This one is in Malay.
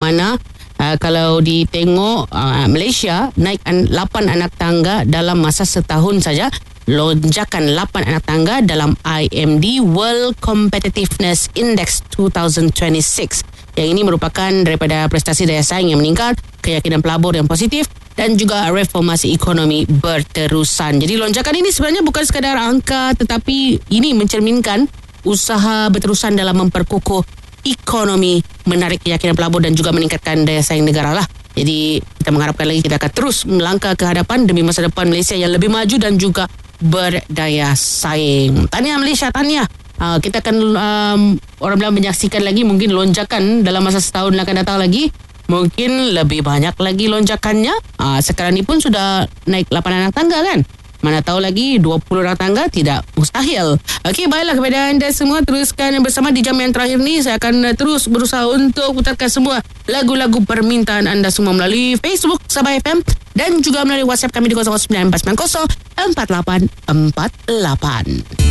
mana kalau ditengok Malaysia naik 8 anak tangga dalam masa setahun saja. Lonjakan 8 anak tangga dalam IMD World Competitiveness Index 2026. Yang ini merupakan daripada prestasi daya saing yang meningkat, keyakinan pelabur yang positif dan juga reformasi ekonomi berterusan. Jadi lonjakan ini sebenarnya bukan sekadar angka, tetapi ini mencerminkan usaha berterusan dalam memperkukuh ekonomi, menarik keyakinan pelabur dan juga meningkatkan daya saing negara lah. Jadi kita mengharapkan lagi kita akan terus melangkah ke hadapan demi masa depan Malaysia yang lebih maju dan juga berdaya saing. Tahniah Malaysia, tahniah. Kita akan orang bilang menyaksikan lagi mungkin lonjakan dalam masa setahun yang akan datang lagi. Mungkin lebih banyak lagi lonjakannya. Sekarang ni pun sudah naik 8 anak tangga kan. Mana tahu lagi 20 anak tangga, tidak mustahil. Okey, baiklah kepada anda semua, teruskan bersama di jam yang terakhir ni. Saya akan terus berusaha untuk putarkan semua lagu-lagu permintaan anda semua melalui Facebook Sabah FM dan juga melalui WhatsApp kami di 09490 4848.